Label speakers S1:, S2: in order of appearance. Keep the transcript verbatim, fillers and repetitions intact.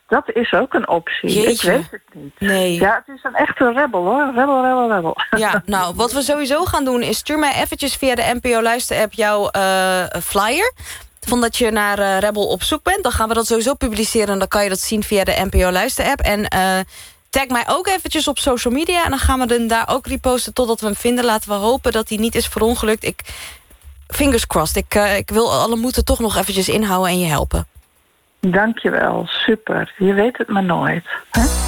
S1: Dat is ook een optie.
S2: Jeetje.
S1: Ik weet het niet.
S2: Nee.
S1: Ja, het is een echte rebel, hoor. Rebel, rebel, rebel.
S2: Ja, nou, wat we sowieso gaan doen is... stuur mij eventjes via de N P O Luister-app jouw uh, flyer... van dat je naar uh, Rebel op zoek bent. Dan gaan we dat sowieso publiceren... en dan kan je dat zien via de N P O Luister-app. En uh, tag mij ook eventjes op social media... en dan gaan we hem daar ook reposten totdat we hem vinden. Laten we hopen dat hij niet is verongelukt. Ik, fingers crossed. Ik, uh, ik wil alle moeten toch nog eventjes inhouden en je helpen.
S1: Dankjewel, super. Je weet het maar nooit. Hè?